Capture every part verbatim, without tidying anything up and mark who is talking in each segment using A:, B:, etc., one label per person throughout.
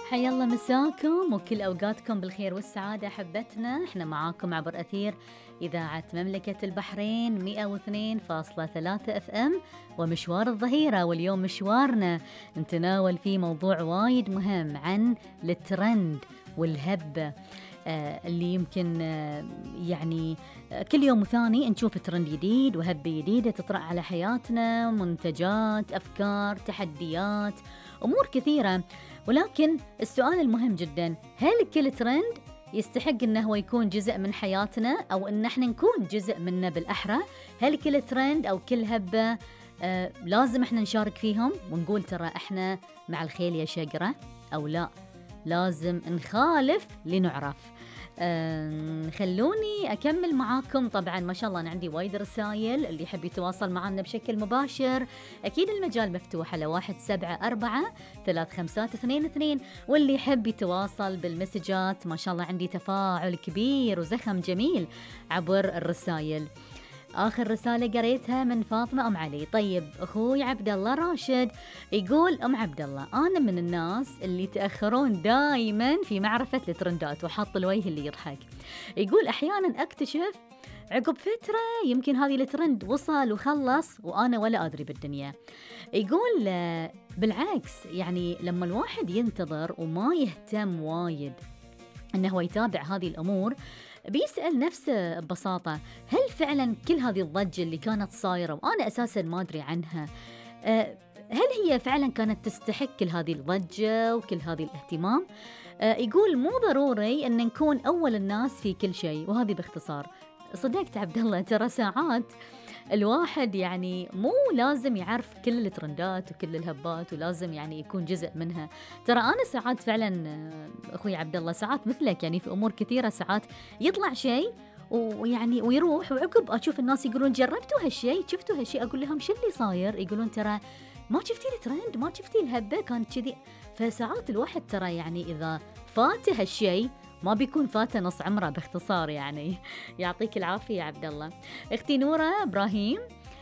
A: حيا الله مساكم وكل أوقاتكم بالخير والسعادة أحبتنا. احنا معاكم عبر أثير إذاعة مملكة البحرين مئة واثنين فاصلة ثلاثة اف ام ومشوار الظهيرة، واليوم مشوارنا نتناول فيه موضوع وايد مهم عن الترند والهبة آه اللي يمكن آه يعني آه كل يوم وثاني نشوف ترند جديد وهبة جديدة تطرأ على حياتنا، منتجات، أفكار، تحديات، أمور كثيرة. ولكن السؤال المهم جدا، هل كل ترند يستحق أنه هو يكون جزء من حياتنا أو أن احنا نكون جزء منه بالأحرى؟ هل كل ترند أو كل هبة آه لازم احنا نشارك فيهم ونقول ترى احنا مع الخيل يا شقرة، أو لا لازم نخالف لنعرف؟ آه خلوني أكمل معاكم. طبعا ما شاء الله أنا عندي وايد رسائل، اللي يحب يتواصل معنا بشكل مباشر أكيد المجال مفتوح على واحد سبعة أربعة ثلاث خمسات اثنين اثنين، واللي يحب يتواصل بالمسجات ما شاء الله عندي تفاعل كبير وزخم جميل عبر الرسائل. آخر رسالة قريتها من فاطمة أم علي. طيب أخوي عبد الله راشد يقول: أم عبد الله، أنا من الناس اللي تأخرون دائما في معرفة الترندات، وحط الوجه اللي يضحك. يقول أحيانا أكتشف عقب فترة يمكن هذه الترند وصل وخلص وأنا ولا أدري بالدنيا. يقول بالعكس، يعني لما الواحد ينتظر وما يهتم وايد أنه هو يتابع هذه الأمور، بيسأل نفسه ببساطة: هل فعلا كل هذه الضجة اللي كانت صايرة وأنا أساسا ما أدري عنها، هل هي فعلا كانت تستحق كل هذه الضجة وكل هذه الاهتمام؟ يقول مو ضروري أن نكون أول الناس في كل شيء، وهذه باختصار. صدقت عبد الله، ترى ساعات الواحد يعني مو لازم يعرف كل الترندات وكل الهبات ولازم يعني يكون جزء منها. ترى أنا ساعات فعلا أخوي عبد الله ساعات مثلك، يعني في أمور كثيرة ساعات يطلع شيء ويعني ويروح، وعقب أشوف الناس يقولون جربتوا هالشيء، شفتوا هالشيء، أقول لهم شو اللي صاير؟ يقولون ترى ما شفتي الترند، ما شفتي الهبة كانت كذي. فساعات الواحد ترى يعني إذا فاته هالشيء ما بيكون فاته نص عمره باختصار. يعني يعطيك العافية يا عبد الله. اختي نورة ابراهيم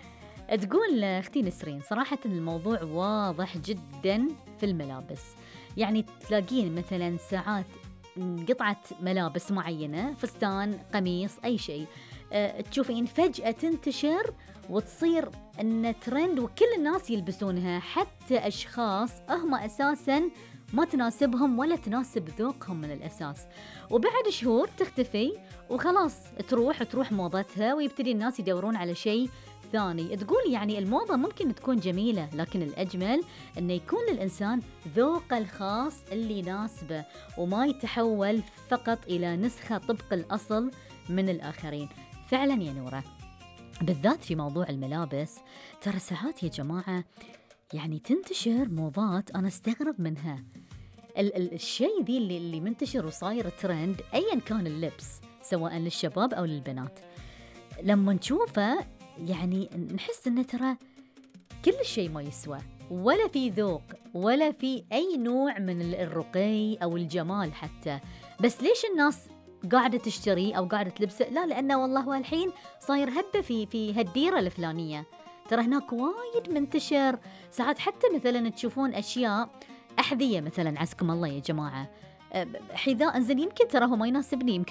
A: تقول: اختي نسرين، صراحة الموضوع واضح جدا في الملابس. يعني تلاقين مثلا ساعات قطعة ملابس معينة، فستان، قميص، اي شيء، أه تشوفين فجأة تنتشر وتصير ان ترند وكل الناس يلبسونها، حتى اشخاص هم اساسا ما تناسبهم ولا تناسب ذوقهم من الأساس، وبعد شهور تختفي وخلاص تروح تروح موضتها ويبتدي الناس يدورون على شيء ثاني. تقول يعني الموضة ممكن تكون جميلة، لكن الأجمل أنه يكون للإنسان ذوقه الخاص اللي يناسبه وما يتحول فقط إلى نسخة طبق الأصل من الآخرين. فعلا يا نورة، بالذات في موضوع الملابس، ترى ساعات يا جماعة يعني تنتشر موضات أنا استغرب منها. ال- ال- الشيء ذي اللي, اللي منتشر وصاير ترند أيا كان اللبس، سواء للشباب أو للبنات، لما نشوفه يعني نحس إنه ترى كل الشيء ما يسوى، ولا في ذوق ولا في أي نوع من الرقي أو الجمال حتى. بس ليش الناس قاعدة تشتري أو قاعدة تلبسه؟ لا، لأنه والله والحين صاير هبة في في هالديرة الفلانية، ترى هناك وايد منتشر. ساعات حتى مثلا تشوفون أشياء أحذية مثلا، عزكم الله يا جماعة، حذاء انزين يمكن ترى هو ما يناسبني، يمكن